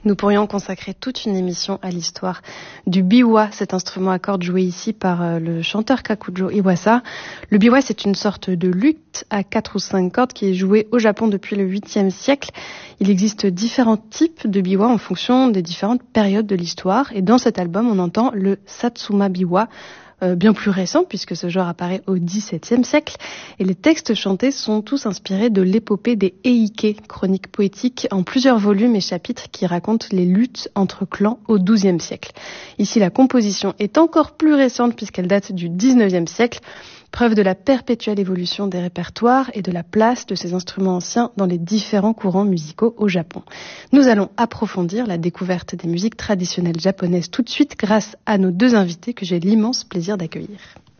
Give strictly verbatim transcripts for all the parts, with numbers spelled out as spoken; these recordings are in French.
Nous pourrions consacrer toute une émission à l'histoire du biwa, cet instrument à cordes joué ici par euh, le chanteur Kakujo Iwasa. Le biwa, c'est une sorte de luth à quatre ou cinq cordes qui est jouée au Japon depuis le huitième siècle. Il existe différents types de biwa en fonction des différentes périodes de l'histoire. Et dans cet album, on entend le satsuma biwa, Euh, bien plus récent puisque ce genre apparaît au dix-septième siècle, et les textes chantés sont tous inspirés de l'épopée des Eike, chroniques poétiques en plusieurs volumes et chapitres qui racontent les luttes entre clans au douzième siècle. Ici, la composition est encore plus récente puisqu'elle date du dix-neuvième siècle, preuve de la perpétuelle évolution des répertoires et de la place de ces instruments anciens dans les différents courants musicaux au Japon. Nous allons approfondir la découverte des musiques traditionnelles japonaises tout de suite grâce à nos deux invités que j'ai l'immense plaisir d'accueillir.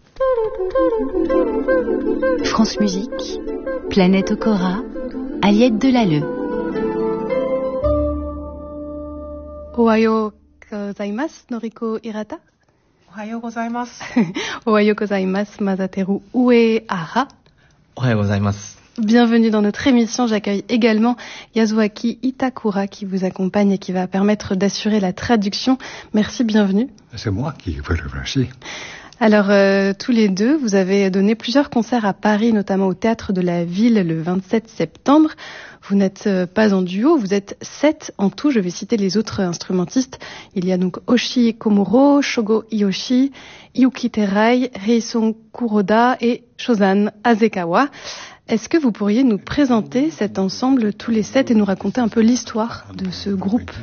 France Musique, Planète Okora, Aliette Delalleux. Ohayo gozaimasu, Noriko Hirata. Ohayo gozaimasu. Ohayo gozaimasu, Masateru Uehara. Ohayo gozaimasu. Bienvenue dans notre émission. J'accueille également Yasuaki Itakura qui vous accompagne et qui va permettre d'assurer la traduction. Merci, bienvenue. C'est moi qui vous remercie. Alors, euh, tous les deux, vous avez donné plusieurs concerts à Paris, notamment au Théâtre de la Ville le vingt-sept septembre. Vous n'êtes euh, pas en duo, vous êtes sept en tout. Je vais citer les autres instrumentistes. Il y a donc Oshi Komuro, Shogo Iyoshi, Yuki Terai, Reison Kuroda et Shozan Azekawa. Est-ce que vous pourriez nous présenter cet ensemble tous les sept et nous raconter un peu l'histoire de ce groupe?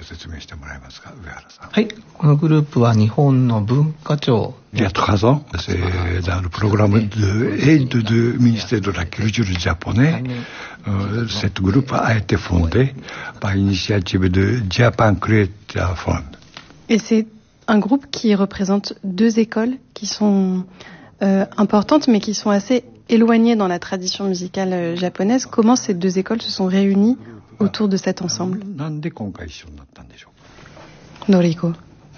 Il y a trois ans, c'est dans le programme d'aide du ministère de la Culture japonais. Euh, ce groupe a été fondé par l'initiative de Japan Creative Fund. Et c'est un groupe qui représente deux écoles qui sont euh, importantes mais qui sont assez éloignées dans la tradition musicale euh, japonaise. Comment ces deux écoles se sont réunies autour de cet ensemble? Noriko.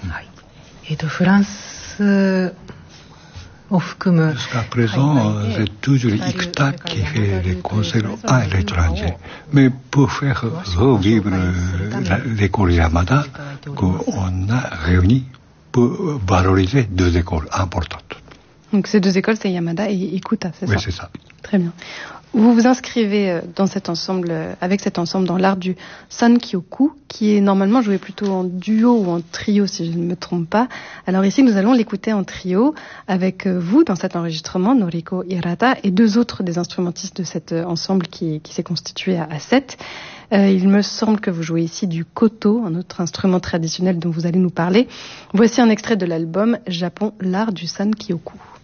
Jusqu'à présent, c'est toujours Ikuta qui fait les concerts à l'étranger. Mais pour faire revivre l'école Yamada, qu'on a réuni pour valoriser deux écoles importantes. Donc ces deux écoles, c'est Yamada et Ikuta, c'est ça? Oui, c'est ça. Très bien. Vous vous inscrivez dans cet ensemble, avec cet ensemble dans l'art du Sankyoku, qui est normalement joué plutôt en duo ou en trio, si je ne me trompe pas. Alors ici, nous allons l'écouter en trio, avec vous dans cet enregistrement, Noriko Hirata, et deux autres des instrumentistes de cet ensemble qui, qui s'est constitué à, à sept. Euh, il me semble que vous jouez ici du koto, un autre instrument traditionnel dont vous allez nous parler. Voici un extrait de l'album Japon, l'art du Sankyoku.